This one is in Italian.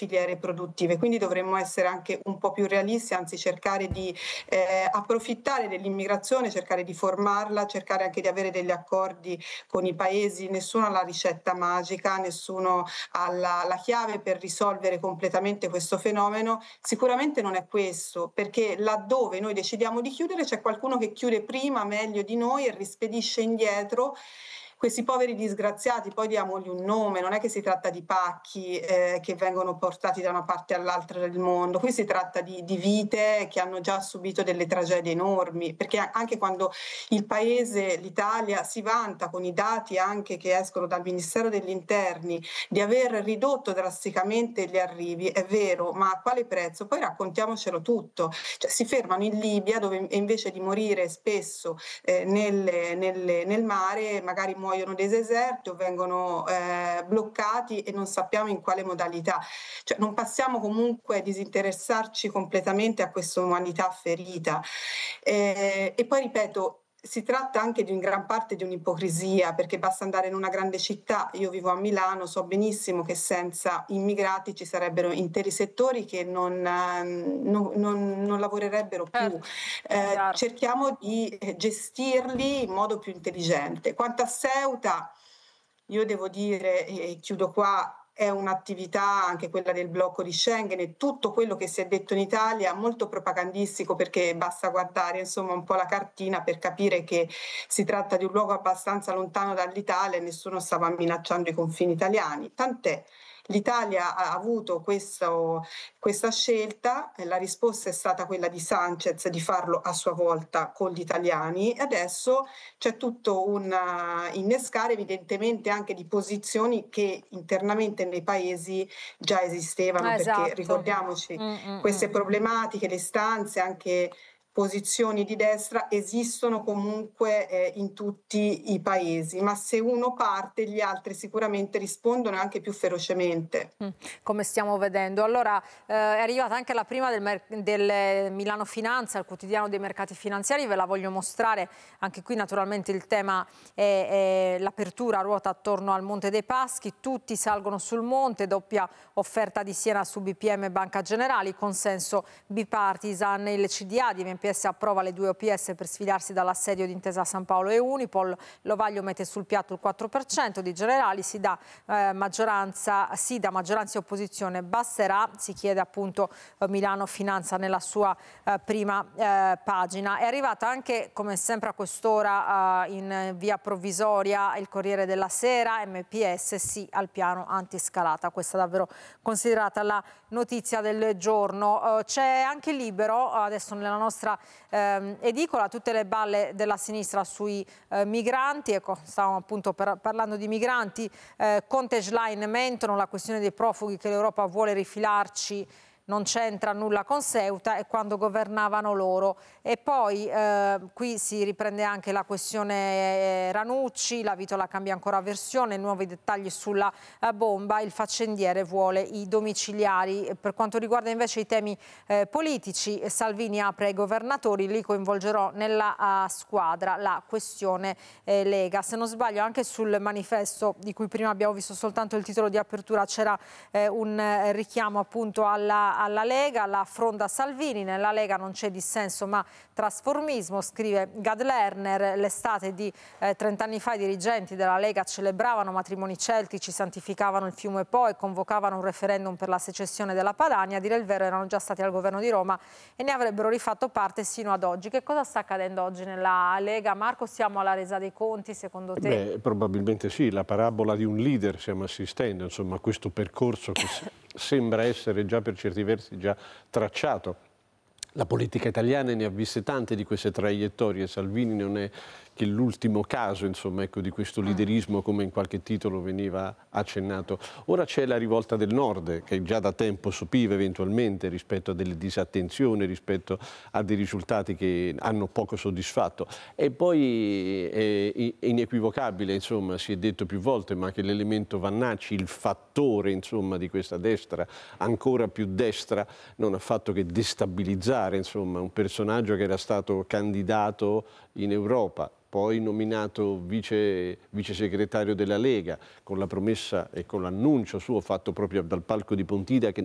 filiere produttive, quindi dovremmo essere anche un po' più realisti, anzi cercare di approfittare dell'immigrazione, cercare di formarla, cercare anche di avere degli accordi con i paesi. Nessuno ha la ricetta magica, nessuno ha la chiave per risolvere completamente questo fenomeno. Sicuramente non è questo, perché laddove noi decidiamo di chiudere c'è qualcuno che chiude prima, meglio di noi e rispedisce indietro questi poveri disgraziati. Poi diamogli un nome, non è che si tratta di pacchi che vengono portati da una parte all'altra del mondo, qui si tratta di vite che hanno già subito delle tragedie enormi, perché anche quando il paese, l'Italia, si vanta con i dati anche che escono dal Ministero degli Interni di aver ridotto drasticamente gli arrivi, è vero, ma a quale prezzo? Poi raccontiamocelo tutto, cioè, si fermano in Libia dove invece di morire spesso nel mare magari muoiono deserti o vengono bloccati e non sappiamo in quale modalità. Cioè, non possiamo comunque disinteressarci completamente a questa umanità ferita. E poi ripeto, si tratta anche in gran parte di un'ipocrisia, perché basta andare in una grande città, io vivo a Milano, so benissimo che senza immigrati ci sarebbero interi settori che non lavorerebbero più. Certo, chiaro. Cerchiamo di gestirli in modo più intelligente. Quanto a Ceuta, io devo dire, e chiudo qua, è un'attività anche quella del blocco di Schengen e tutto quello che si è detto in Italia molto propagandistico, perché basta guardare insomma un po' la cartina per capire che si tratta di un luogo abbastanza lontano dall'Italia e nessuno stava minacciando i confini italiani. Tant'è. L'Italia ha avuto questa scelta, la risposta è stata quella di Sanchez di farlo a sua volta con gli italiani e adesso c'è tutto un innescare evidentemente anche di posizioni che internamente nei paesi già esistevano, perché Esatto. ricordiamoci Mm, mm, mm. queste problematiche, le istanze, anche posizioni di destra esistono comunque in tutti i paesi, ma se uno parte gli altri sicuramente rispondono anche più ferocemente. Come stiamo vedendo. Allora è arrivata anche la prima del Milano Finanza, il quotidiano dei mercati finanziari, ve la voglio mostrare. Anche qui naturalmente il tema è l'apertura ruota attorno al Monte dei Paschi, tutti salgono sul monte, doppia offerta di Siena su BPM e Banca Generali, consenso bipartisan, il CDA di MPS approva le due OPS per sfilarsi dall'assedio di Intesa San Paolo e Unipol, Lovaglio mette sul piatto il 4% di Generali, si dà maggioranza e opposizione, basterà, si chiede appunto Milano Finanza nella sua prima pagina. È arrivata anche come sempre a quest'ora in via provvisoria il Corriere della Sera, MPS sì al piano antiscalata, questa è davvero considerata la notizia del giorno. C'è anche Libero adesso nella nostra edicola, tutte le balle della sinistra sui migranti, ecco stavamo appunto parlando di migranti, Conte e Schlein mentono, la questione dei profughi che l'Europa vuole rifilarci non c'entra nulla con Ceuta e quando governavano loro. E poi qui si riprende anche la questione Ranucci, la Vitola cambia ancora versione, nuovi dettagli sulla bomba, il faccendiere vuole i domiciliari. Per quanto riguarda invece i temi politici, Salvini apre ai governatori, li coinvolgerò nella squadra, la questione Lega. Se non sbaglio anche sul manifesto di cui prima abbiamo visto soltanto il titolo di apertura c'era un richiamo appunto alla Lega, la fronda Salvini, nella Lega non c'è dissenso ma trasformismo, scrive Gad Lerner, l'estate di 30 anni fa i dirigenti della Lega celebravano matrimoni celtici, santificavano il fiume Po e convocavano un referendum per la secessione della Padania, a dire il vero erano già stati al governo di Roma e ne avrebbero rifatto parte sino ad oggi. Che cosa sta accadendo oggi nella Lega? Marco, siamo alla resa dei conti secondo te? Beh, probabilmente sì, la parabola di un leader stiamo assistendo, insomma, a questo percorso che sembra essere già per certi versi già tracciato. La politica italiana ne ha viste tante di queste traiettorie, Salvini non è che l'ultimo caso, insomma, ecco, di questo liderismo come in qualche titolo veniva accennato. Ora c'è la rivolta del Nord che già da tempo sopiva eventualmente rispetto a delle disattenzioni, rispetto a dei risultati che hanno poco soddisfatto. E poi è inequivocabile, insomma, si è detto più volte, ma che l'elemento Vannacci, il fattore, insomma, di questa destra, ancora più destra, non ha fatto che destabilizzare, insomma, un personaggio che era stato candidato in Europa, poi nominato vice segretario della Lega, con la promessa e con l'annuncio suo fatto proprio dal palco di Pontida che